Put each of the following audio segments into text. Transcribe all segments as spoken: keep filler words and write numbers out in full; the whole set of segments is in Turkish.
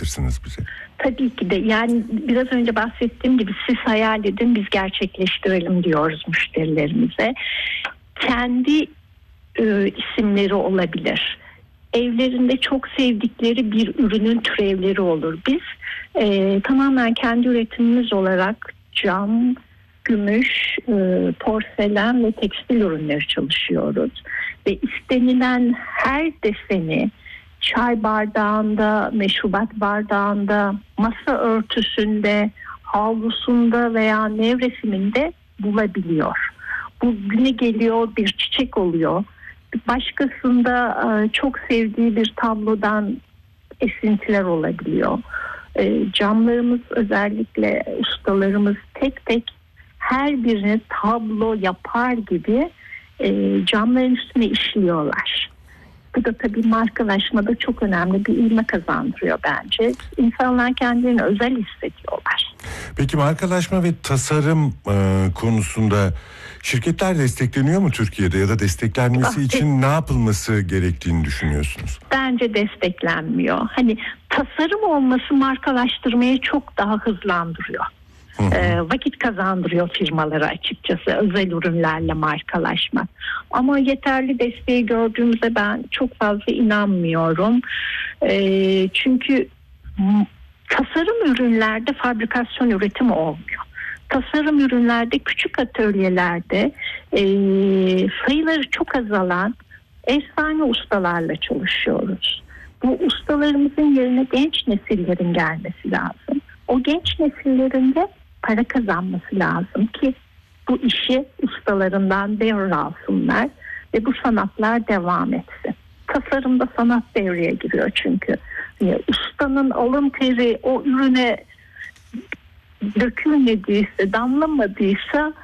anlatırsınız bize? Tabii ki de, yani biraz önce bahsettiğim gibi siz hayal edin, biz gerçekleştirelim diyoruz müşterilerimize. Kendi e, isimleri olabilir. Evlerinde çok sevdikleri bir ürünün türevleri olur. Biz e, tamamen kendi üretimimiz olarak cam, gümüş, e, porselen ve tekstil ürünleri çalışıyoruz. Ve istenilen her deseni çay bardağında, meşrubat bardağında, masa örtüsünde, havlusunda veya nevresiminde bulabiliyor. Bu güne geliyor, bir çiçek oluyor. Başkasında çok sevdiği bir tablodan esintiler olabiliyor. Camlarımız, özellikle ustalarımız tek tek her birini tablo yapar gibi camların üstüne işliyorlar. Bu da tabii markalaşmada çok önemli bir ilme kazandırıyor bence. İnsanlar kendilerini özel hissediyorlar. Peki markalaşma ve tasarım e, konusunda şirketler destekleniyor mu Türkiye'de, ya da desteklenmesi ah, için ne yapılması gerektiğini düşünüyorsunuz? Bence desteklenmiyor. Hani tasarım olması markalaştırmayı çok daha hızlandırıyor. Hı hı. E, vakit kazandırıyor firmalara açıkçası özel ürünlerle markalaşmak. Ama yeterli desteği gördüğümüzde ben çok fazla inanmıyorum. E, çünkü tasarım ürünlerde fabrikasyon üretimi olmuyor. Tasarım ürünlerde küçük atölyelerde e, sayıları çok azalan efsane ustalarla çalışıyoruz. Bu ustalarımızın yerine genç nesillerin gelmesi lazım. O genç nesillerin de para kazanması lazım ki bu işi ustalarından devralsınlar ve bu sanatlar devam etsin. Tasarımda sanat devreye giriyor çünkü. Yani ustanın alın teri o ürüne dökülmediyse, damlamadıysa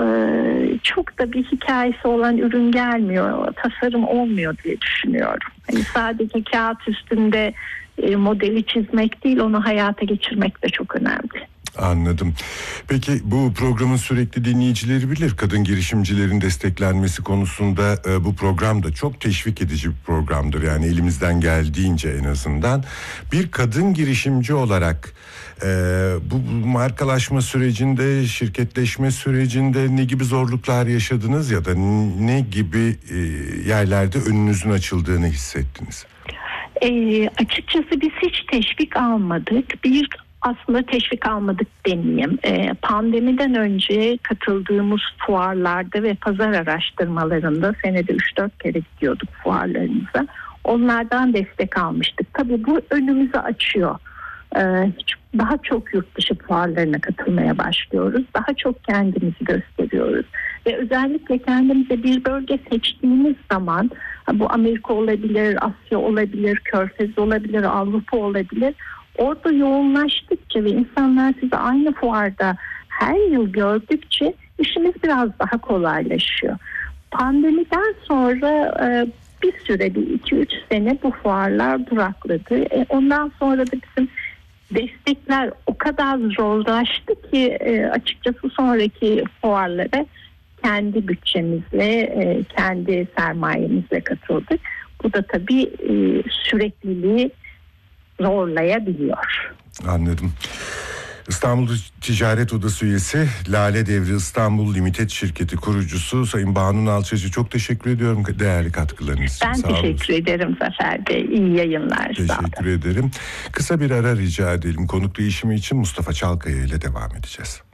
çok da bir hikayesi olan ürün gelmiyor. Tasarım olmuyor diye düşünüyorum. Yani sadece kağıt üstünde modeli çizmek değil, onu hayata geçirmek de çok önemli. Anladım. Peki bu programın sürekli dinleyicileri bilir. Kadın girişimcilerin desteklenmesi konusunda e, bu program da çok teşvik edici bir programdır. Yani elimizden geldiğince en azından. Bir kadın girişimci olarak e, bu markalaşma sürecinde, şirketleşme sürecinde ne gibi zorluklar yaşadınız ya da ne gibi e, yerlerde önünüzün açıldığını hissettiniz? E, açıkçası biz hiç teşvik almadık. Bir Aslında teşvik almadık demeyeyim. Ee, pandemiden önce katıldığımız fuarlarda ve pazar araştırmalarında senede üç dört kere gidiyorduk fuarlarımıza. Onlardan destek almıştık. Tabii bu önümüzü açıyor. Ee, daha çok yurt dışı fuarlarına katılmaya başlıyoruz. Daha çok kendimizi gösteriyoruz. Ve özellikle kendimize bir bölge seçtiğimiz zaman, bu Amerika olabilir, Asya olabilir, Körfez olabilir, Avrupa olabilir. Orada yoğunlaştıkça ve insanlar sizi aynı fuarda her yıl gördükçe işimiz biraz daha kolaylaşıyor. Pandemiden sonra e, bir süre, bir iki üç sene bu fuarlar durakladı. E, ondan sonra da bizim destekler o kadar zorlaştı ki e, açıkçası sonraki fuarlara kendi bütçemizle, e, kendi sermayemizle katıldık. Bu da tabii e, sürekliliği zorlayabiliyor. Anladım. İstanbul Ticaret Odası üyesi, Lale Devri İstanbul Limited şirketi kurucusu Sayın Banu Nalçacı, çok teşekkür ediyorum değerli katkılarınız için. Ben sağ teşekkür olun. ederim Zafer Bey. İyi yayınlar. Teşekkür ederim. Kısa bir ara rica edelim. Konuk değişimi için Mustafa Çalkaya ile devam edeceğiz.